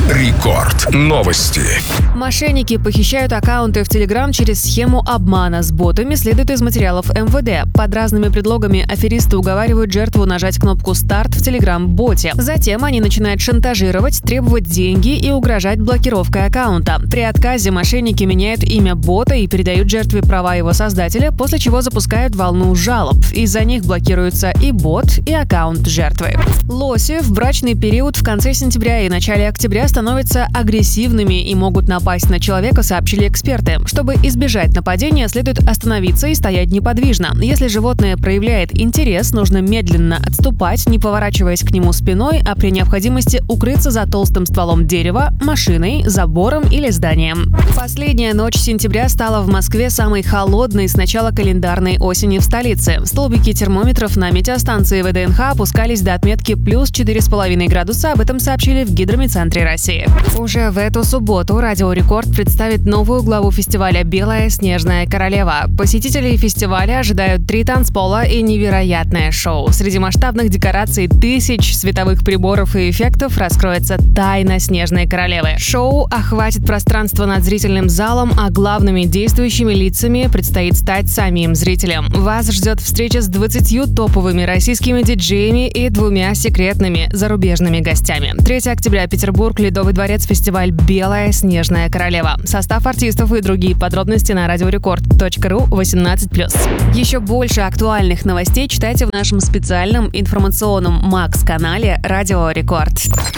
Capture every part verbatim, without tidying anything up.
Рекорд. Новости. Мошенники похищают аккаунты в Telegram через схему обмана с ботами, следует из материалов эм вэ дэ. Под разными предлогами аферисты уговаривают жертву нажать кнопку «Старт» в Telegram-боте. Затем они начинают шантажировать, требовать деньги и угрожать блокировкой аккаунта. При отказе мошенники меняют имя бота и передают жертве права его создателя, после чего запускают волну жалоб. Из-за них блокируются и бот, и аккаунт жертвы. Лоси в брачный период в конце сентября и начале октября становятся агрессивными и могут напасть на человека, сообщили эксперты. Чтобы избежать нападения, следует остановиться и стоять неподвижно. Если животное проявляет интерес, нужно медленно отступать, не поворачиваясь к нему спиной, а при необходимости укрыться за толстым стволом дерева, машиной, забором или зданием. Последняя ночь сентября стала в Москве самой холодной с начала календарной осени в столице. Столбики термометров на метеостанции вэ дэ эн ха опускались до отметки плюс четыре с половиной градуса, об этом сообщили в Гидрометцентре России. Уже в эту субботу Радио Рекорд представит новую главу фестиваля «Белая снежная королева». Посетителей фестиваля ожидают три танцпола и невероятное шоу. Среди масштабных декораций тысяч световых приборов и эффектов раскроется тайна снежной королевы. Шоу охватит пространство над зрительным залом, а главными действующими лицами предстоит стать самим зрителям. Вас ждет встреча с двадцатью топовыми российскими диджеями и двумя секретными зарубежными гостями. третьего октября, Петербург, Ледовый дворец, фестиваль «Белая снежная королева». Состав артистов и другие подробности на радиорекорд точка ру восемнадцать плюс. Еще больше актуальных новостей читайте в нашем специальном информационном Макс-канале Радио Рекорд.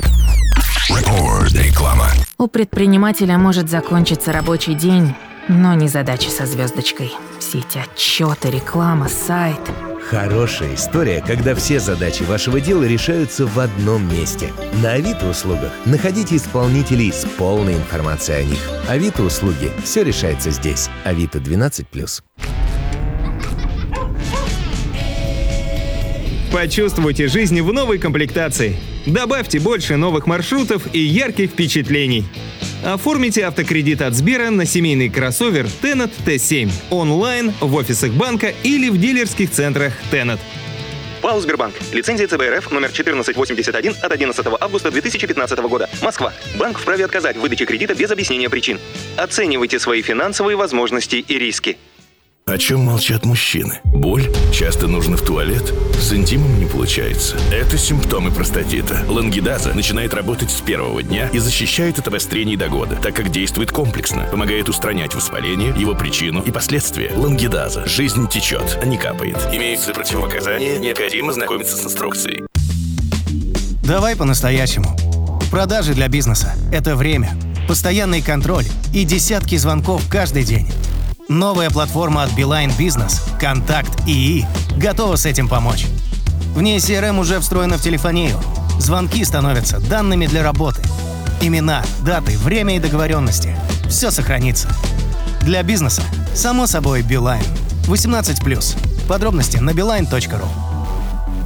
Рекорд. Реклама. У предпринимателя может закончиться рабочий день, но не задача со звездочкой. Все эти отчеты, реклама, сайт. Хорошая история, когда все задачи вашего дела решаются в одном месте. На Авито услугах находите исполнителей с полной информацией о них. Авито услуги. Все решается здесь. Авито двенадцать плюс. Почувствуйте жизнь в новой комплектации. Добавьте больше новых маршрутов и ярких впечатлений. Оформите автокредит от Сбера на семейный кроссовер Тенет тэ семь онлайн, в офисах банка или в дилерских центрах Тенет. ПАО «Сбербанк». Лицензия цэ бэ эр эф номер четырнадцать восемьдесят один от одиннадцатого августа две тысячи пятнадцатого года. Москва. Банк вправе отказать в выдаче кредита без объяснения причин. Оценивайте свои финансовые возможности и риски. О чем молчат мужчины? Боль? Часто нужно в туалет? С интимом не получается. Это симптомы простатита. Лангидаза начинает работать с первого дня и защищает от обострений до года, так как действует комплексно, помогает устранять воспаление, его причину и последствия. Лангидаза. Жизнь течет, а не капает. Имеются противопоказания, необходимо знакомиться с инструкцией. Давай по-настоящему. Продажи для бизнеса – это время, постоянный контроль и десятки звонков каждый день. Новая платформа от Билайн Бизнес «Контакт ИИ» готова с этим помочь. В ней си эр эм уже встроена в телефонию. Звонки становятся данными для работы. Имена, даты, время и договоренности. Все сохранится. Для бизнеса, само собой, Билайн. восемнадцать плюс. Подробности на билайн точка ру.